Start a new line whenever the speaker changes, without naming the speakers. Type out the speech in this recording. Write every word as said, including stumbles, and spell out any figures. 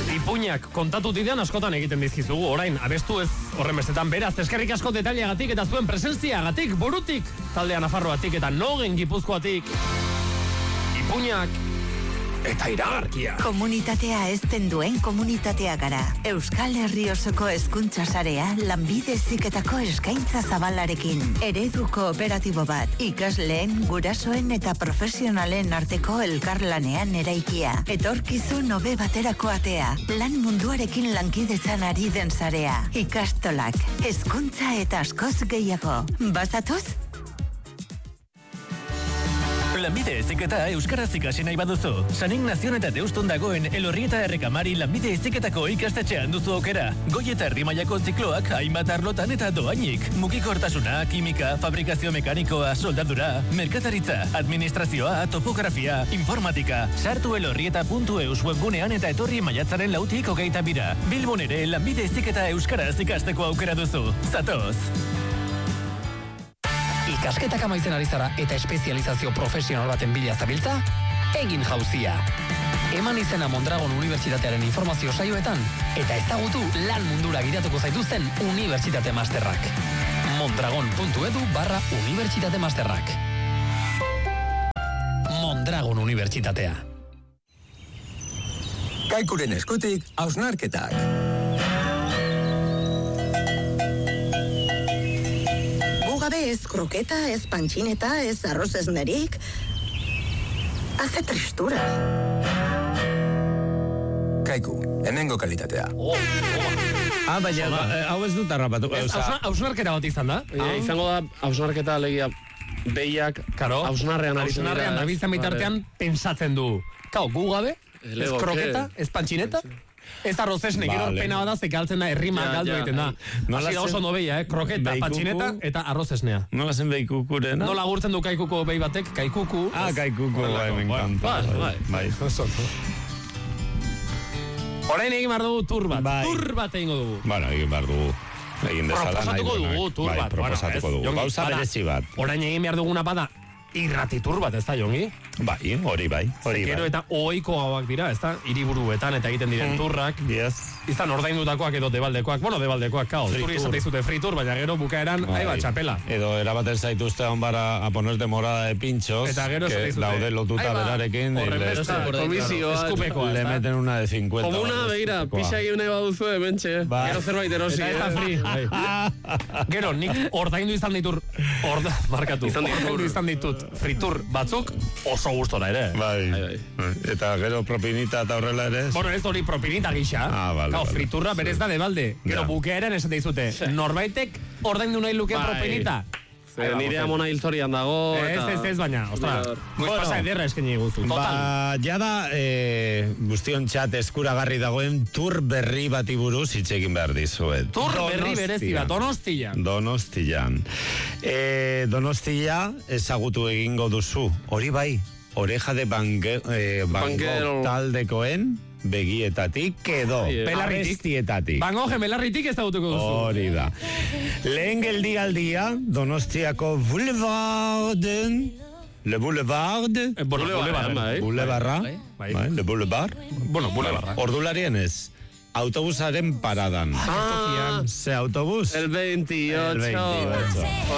Ipuinak kontatu didean askotan egiten dizkizugu, orain, abestu ez horren bestetan beraz, eskerrik asko detaileagatik eta zuen presentziagatik, burutik, taldea Nafarroatik eta nogen Gipuzkoatik. Ipuinak eta iragarkia.
Komunitatea ezten duen komunitatea gara. Euskal Herri osoko hezkuntza sarea lanbide heziketako eskaintza zabalarekin. Eredu kooperatibo bat, ikasleen, gurasoen eta profesionalen arteko elkarlanean eraikia. Etorkizun hobe baterako atea. Lan munduarekin lankidetzan ari den sarea. Ikastolak, hezkuntza eta askoz gehiago. Bazatoz?
Lanbide heziketa euskaraz ikasi nahi baduzu. San Ignazion eta Deuston dagoen Elorrieta Errekamari lanbide heziketako ikastetxean duzu aukera. Goi eta erdi mailako zikloak hainbat arlotan eta doainik. Mugikortasuna, kimika, fabrikazio mekanikoa, soldadura, merkataritza, administrazioa, topografia, informatika. Sartu elorrieta puntu eus webgunean eta etorri maiatzaren lautik hogeita bira. Bilbon ere lanbide heziketa euskaraz ikasteko aukera duzu. Zatoz!
Ikasketak amaitzen ari zara eta espezializazio profesional baten bila zabiltza? Egin jauzia. Eman izena Mondragon Unibertsitatearen informazio saioetan eta ezagutu lan mundura gidatuko zaituzten Unibertsitate Masterrak. mondragon puntu edu barra Unibertsitate Masterrak. Mondragon Unibertsitatea.
Kaikuren eskutik, hausnarketak.
Ez kroketa, ez pantxineta, ez arroz ez nerik. Hace tristura.
Kaiku, hemengo kalitatea.
Oh, oh. Ah, baina, hau ez dut arrapatu.
Hausnarketa bat izan da?
Izango da, hausnarketa legia behiak hausnarrean ari zen.
Hausnarrean nabiltzen bitartean pensatzen du. Kau, gu gabe, ez kroketa, ez pantxineta. Ez arroz esne, gero pena bada zekaltzen da, errima galdu egiten da. Hasi da oso nobeia, eh? Kroketa, patxineta eta arroz esnea.
Nola zen beikukurena?
Nola gurtzen du kaikuko behi batek, kaikuku.
Ah, kaikuku, bai, me encanta. Bai, bai.
Orain egin behar dugu tur bat. Tur bat egingo dugu.
Bueno, egin behar dugu. Egin dezala nahi.
Proposatuko dugu tur bat.
Proposatuko dugu. Gauza berezi bat.
Orain egin behar duguna bada irratitur bat, ez da, Jongi?
Bai, hori bai, hori bai.
Gero eta oiko hauak dira, ez da, hiriburuetan eta egiten diren turrak.
Yes.
Izan ordaindutakoak edo debaldekoak, bueno, debaldekoak, kao. Turi esate izute fritur, baina gero bukaeran, ahi bat, txapela.
Edo erabaten zaituzte hon bara a ponerte morada de pinchos,
eta gero
que daude lotuta berarekin.
Eskupekoa.
Le meten una de cincuenta.
Komuna, begira, pixa egin nahi baduzu hementxe. Gero zerbait erosi.
Eta fri. Gero, nik ordaindu izan ditur, orda, markatu, ordaindu izan ditut fritur batzuk oso gustora ere.
Bai. Eta gero propinita eta horrela ere.
Bueno, ez hori propinita gisa.
Ah, vale.
Kao, friturra berez da debalde. Gero bukearen esate izute. Norbaitek ordaindu nahi luke propinita.
Nire amona hilzorian dago.
Ez, ez, ez, baina, ostra, goiz pasa ederra eskenei guztu.
Ba, jada, guztion txat eskuragarri dagoen tur berri bati buruz hitz egin behar dizuet.
Tur berri berezi bat, Donostian.
Donostian. Donostia ezagutu egingo duzu, hori bai, oreja de bango taldekoen begietatik edo abestietatik.
Bango gemelarritik ez dautuko duzu.
Hori da. Lehen geldialdia, Donostiako Boulevarden, Le Boulevard, Boulevarra, Le Boulevard,
bueno, Boulevarra.
Ordularien ez, autobusaren paradan.
Ah,
ze autobus?
El veintiocho.
El veintiocho.